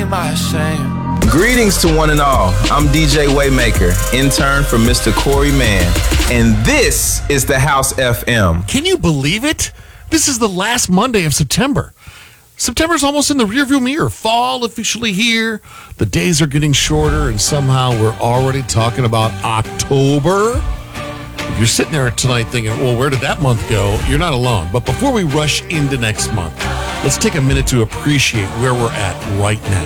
am I ashamed? Greetings to one and all. I'm DJ Waymaker, intern for Mr. Corey Mann, and this is the House FM. Can you believe it? This is the last Monday of September. September's almost in the rearview mirror. Fall officially here. The days are getting shorter, and somehow we're already talking about October. If you're sitting there tonight thinking, well, where did that month go? You're not alone. But before we rush into next month, let's take a minute to appreciate where we're at right now.